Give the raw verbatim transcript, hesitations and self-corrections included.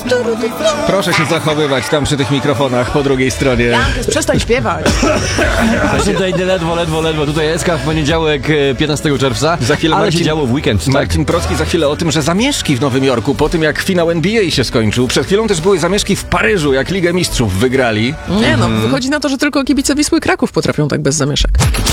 Proszę się zachowywać tam przy tych mikrofonach po drugiej stronie. Jankes, przestań śpiewać. Tutaj ledwo, ledwo, ledwo. Tutaj S K w poniedziałek piętnastego czerwca, Za chwilę ale Marcin, się działo w weekend. Tak. Marcin Procki za chwilę o tym, że zamieszki w Nowym Jorku po tym, jak finał N B A się skończył. Przed chwilą też były zamieszki w Paryżu, jak Ligę Mistrzów wygrali. Nie no, wychodzi na to, że tylko kibice Wisły Kraków potrafią tak bez zamieszek.